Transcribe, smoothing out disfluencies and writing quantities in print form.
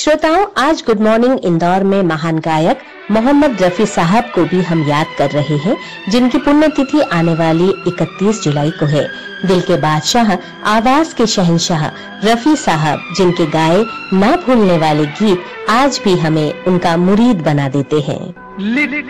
श्रोताओं, आज good morning Indore में महान गायक मोहम्मद रफी साहब को भी हम याद कर रहे हैं, जिनकी पुण्यतिथि आने वाली 31 जुलाई को है। दिल के बादशाह, आवाज के शहंशाह रफी साहब, जिनके गाए ना भूलने वाले गीत आज भी हमें उनका मुरीद बना देते हैं। लिख